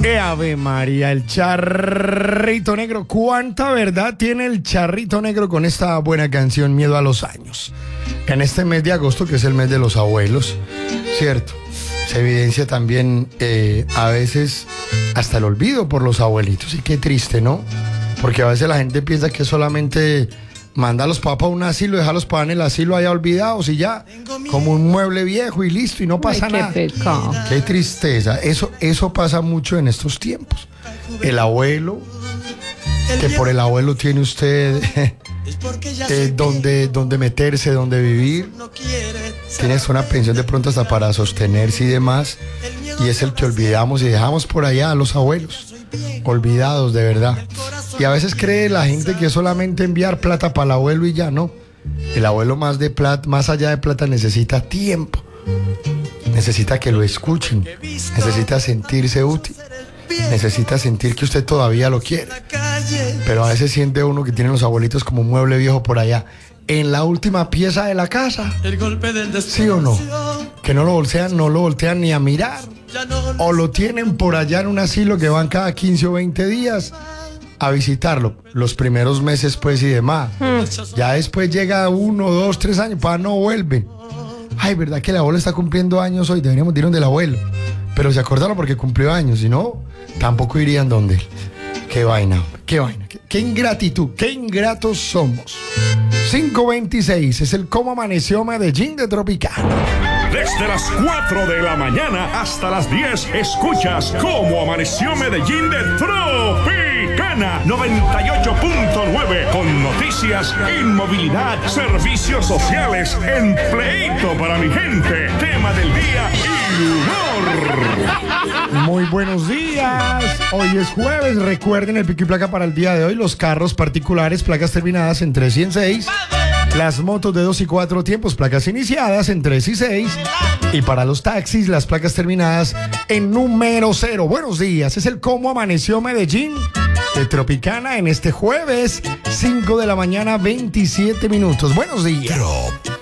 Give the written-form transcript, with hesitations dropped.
Ave María, el charrito negro. ¿Cuánta verdad tiene el charrito negro con esta buena canción Miedo a los años? En este mes de agosto, que es el mes de los abuelos, ¿cierto? Se evidencia también a veces hasta el olvido por los abuelitos. Y qué triste, ¿no? Porque a veces la gente piensa que solamente manda a los papás a un asilo, deja a los papás en el asilo allá olvidados y ya, como un mueble viejo y listo, y no pasa nada. Qué pecado. Qué tristeza. Eso pasa mucho en estos tiempos. El abuelo, que por el abuelo tiene usted donde meterse, donde vivir. Tienes una pensión de pronto hasta para sostenerse y demás. Y es el que olvidamos y dejamos por allá a los abuelos. Olvidados, de verdad. Y a veces cree la gente que es solamente enviar plata para el abuelo y ya no. El abuelo más allá de plata necesita tiempo. Necesita que lo escuchen. Necesita sentirse útil. Necesita sentir que usted todavía lo quiere. Pero a veces siente uno que tiene los abuelitos como un mueble viejo por allá, en la última pieza de la casa. ¿Sí o no? Que no lo voltean ni a mirar. O lo tienen por allá en un asilo que van cada 15 o 20 días a visitarlo, los primeros meses pues y demás. Ya después llega 1, 2, 3 años, para no vuelven. Ay, ¿verdad que el abuelo está cumpliendo años hoy? Deberíamos ir donde el abuelo. Pero se acordaron porque cumplió años, si no, tampoco irían donde él. Qué vaina, qué ingratitud, qué ingratos somos. 5:26 es el Cómo Amaneció Medellín de Tropicana. Desde las 4 de la mañana hasta las 10 escuchas Cómo Amaneció Medellín de Tropicana 98.9, con noticias, inmovilidad, servicios sociales, empleito para mi gente, tema del día y humor. Muy buenos días. Hoy es jueves. Recuerden el pico y placa para el día de hoy. Los carros particulares, placas terminadas en 3 y en 6. Las motos de 2 y 4 tiempos, placas iniciadas en 3 y 6. Y para los taxis, las placas terminadas en número 0. Buenos días. Es el Cómo Amaneció Medellín de Tropicana en este jueves, 5 de la mañana, 27 minutos. Buenos días.